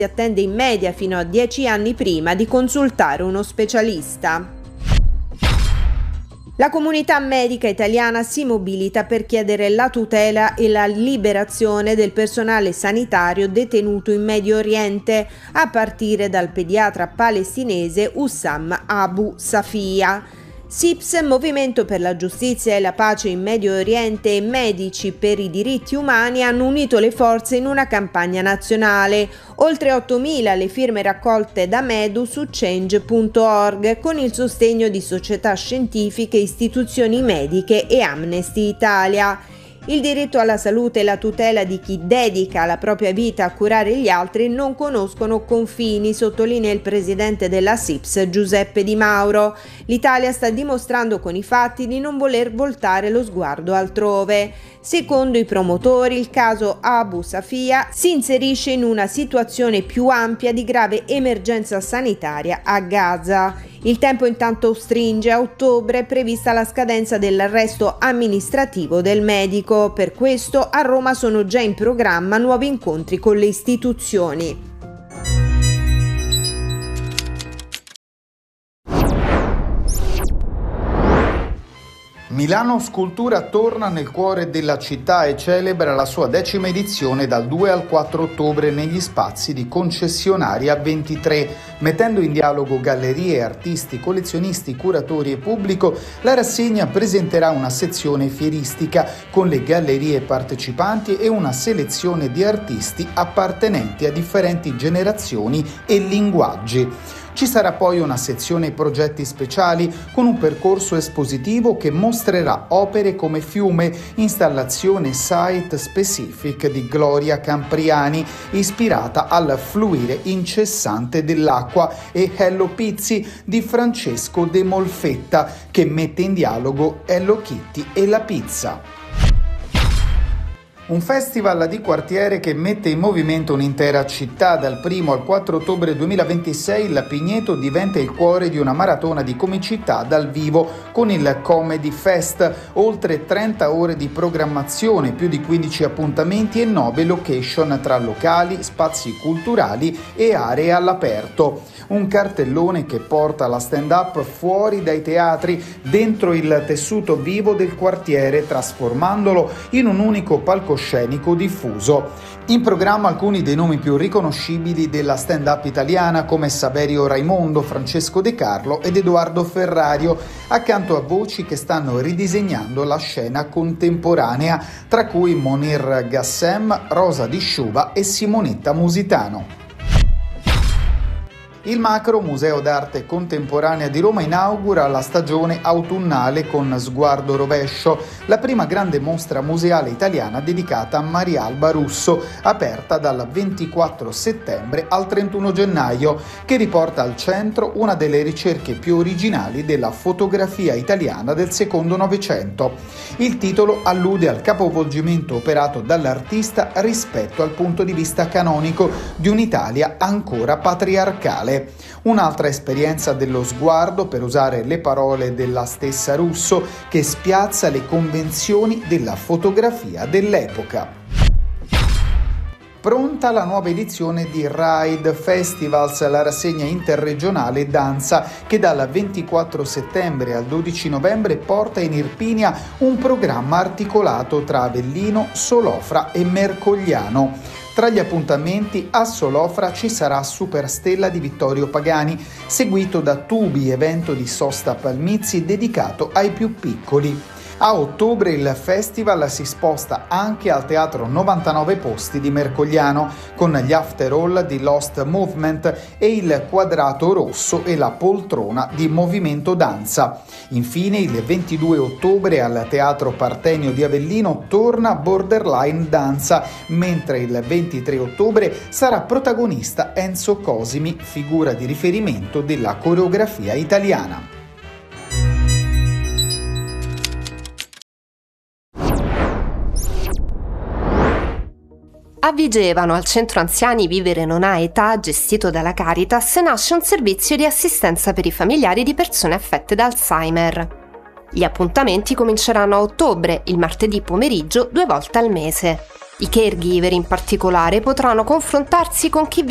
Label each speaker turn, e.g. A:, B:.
A: si attende in media fino a 10 anni prima di consultare uno specialista. La comunità medica italiana si mobilita per chiedere la tutela e la liberazione del personale sanitario detenuto in Medio Oriente, a partire dal pediatra palestinese Hussam Abu Safia. SIPS, Movimento per la Giustizia e la Pace in Medio Oriente, e Medici per i Diritti Umani hanno unito le forze in una campagna nazionale. Oltre 8.000 le firme raccolte da Medu su Change.org, con il sostegno di società scientifiche, istituzioni mediche e Amnesty Italia. Il diritto alla salute e la tutela di chi dedica la propria vita a curare gli altri non conoscono confini, sottolinea il presidente della SIPS Giuseppe Di Mauro. L'Italia sta dimostrando con i fatti di non voler voltare lo sguardo altrove. Secondo i promotori, il caso Abu Safia si inserisce in una situazione più ampia di grave emergenza sanitaria a Gaza. Il tempo intanto stringe. A ottobre è prevista la scadenza dell'arresto amministrativo del medico. Per questo a Roma sono già in programma nuovi incontri con le istituzioni.
B: Milano Scultura torna nel cuore della città e celebra la sua 10ª edizione dal 2 al 4 ottobre negli spazi di Concessionaria 23. Mettendo in dialogo gallerie, artisti, collezionisti, curatori e pubblico, la rassegna presenterà una sezione fieristica con le gallerie partecipanti e una selezione di artisti appartenenti a differenti generazioni e linguaggi. Ci sarà poi una sezione progetti speciali con un percorso espositivo che mostrerà opere come Fiume, installazione site specific di Gloria Campriani, ispirata al fluire incessante dell'acqua, e Hello Pizzi di Francesco De Molfetta, che mette in dialogo Hello Kitty e la pizza. Un festival di quartiere che mette in movimento un'intera città. Dal 1 al 4 ottobre 2026 il Pigneto diventa il cuore di una maratona di comicità dal vivo con il Comedy Fest. Oltre 30 ore di programmazione, più di 15 appuntamenti e 9 location tra locali, spazi culturali e aree all'aperto. Un cartellone che porta la stand-up fuori dai teatri, dentro il tessuto vivo del quartiere, trasformandolo in un unico palcoscenico diffuso. In programma alcuni dei nomi più riconoscibili della stand-up italiana, come Saverio Raimondo, Francesco De Carlo ed Edoardo Ferrario, accanto a voci che stanno ridisegnando la scena contemporanea, tra cui Monir Gassem, Rosa Di Sciuva e Simonetta Musitano. Il Macro, Museo d'Arte Contemporanea di Roma, inaugura la stagione autunnale con Sguardo Rovescio, la prima grande mostra museale italiana dedicata a Maria Alba Russo, aperta dal 24 settembre al 31 gennaio, che riporta al centro una delle ricerche più originali della fotografia italiana del secondo Novecento. Il titolo allude al capovolgimento operato dall'artista rispetto al punto di vista canonico di un'Italia ancora patriarcale. Un'altra esperienza dello sguardo, per usare le parole della stessa Russo, che spiazza le convenzioni della fotografia dell'epoca. Pronta la nuova edizione di Ride Festivals, la rassegna interregionale danza che dal 24 settembre al 12 novembre porta in Irpinia un programma articolato tra Avellino, Solofra e Mercogliano. Tra gli appuntamenti a Solofra ci sarà Superstella di Vittorio Pagani, seguito da Tubi, evento di Sosta Palmizzi dedicato ai più piccoli. A ottobre il festival si sposta anche al Teatro 99 Posti di Mercogliano, con gli after all di Lost Movement e il Quadrato Rosso e la Poltrona di Movimento Danza. Infine il 22 ottobre al Teatro Partenio di Avellino torna Borderline Danza, mentre il 23 ottobre sarà protagonista Enzo Cosimi, figura di riferimento della coreografia italiana.
C: A Vigevano, al centro anziani Vivere Non Ha Età, gestito dalla Caritas, nasce un servizio di assistenza per i familiari di persone affette da Alzheimer. Gli appuntamenti cominceranno a ottobre, il martedì pomeriggio, 2 volte al mese. I caregiver in particolare potranno confrontarsi con chi